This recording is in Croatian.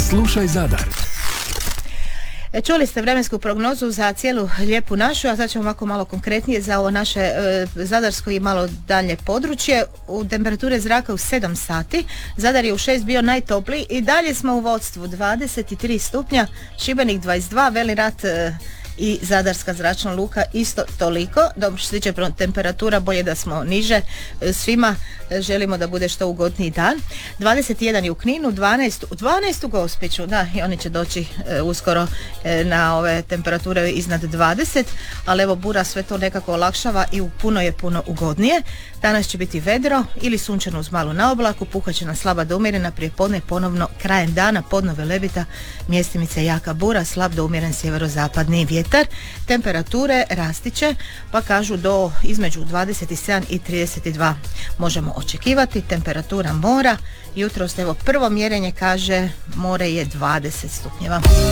Slušaj Zadar. Čuli ste vremensku prognozu za cijelu lijepu našu, a sad ćemo ovako malo konkretnije za ovo naše zadarsko i malo dalje područje. U temperature zraka u 7 sati, Zadar je u 6 bio najtopliji i dalje smo u vodstvu, 23 stupnja, Šibenik 22, Veli Rat i Zadarska zračna luka isto toliko. Dobro, što se tiče temperatura, bolje da smo niže. Svima želimo da bude što ugodniji dan. 21 je u Kninu, 12 u Gospiću, da, i oni će doći uskoro na ove temperature iznad 20, ali evo bura sve to nekako olakšava i puno je puno ugodnije. Danas će biti vedro ili sunčano uz malu naoblaku, puhaće na slaba do umjerena, prije podne ponovno krajem dana podno velebita, mjestimice jaka bura, slab do umjeren sjeverozapadni vjetar. Temperature rastiće, pa kažu do između 27 i 32 možemo očekivati. Temperatura mora jutros, evo prvo mjerenje kaže more je 20 stupnjeva.